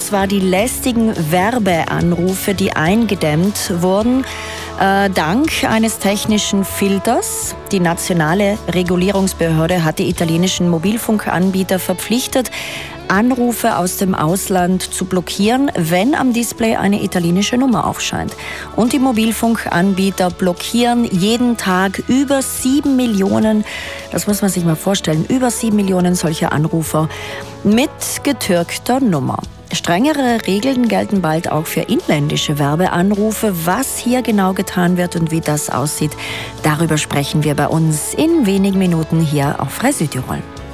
zwar die lästigen Werbeanrufe, die eingedämmt wurden, dank eines technischen Filters. Die nationale Regulierungsbehörde hat die italienischen Mobilfunkanbieter verpflichtet, Anrufe aus dem Ausland zu blockieren, wenn am Display eine italienische Nummer aufscheint. Und die Mobilfunkanbieter blockieren jeden Tag über 7 Millionen, das muss man sich mal vorstellen, über 7 Millionen solcher Anrufer mit getürkter Nummer. Strengere Regeln gelten bald auch für inländische Werbeanrufe. Was hier genau getan wird und wie das aussieht, darüber sprechen wir bei uns in wenigen Minuten hier auf Frei Südtirol.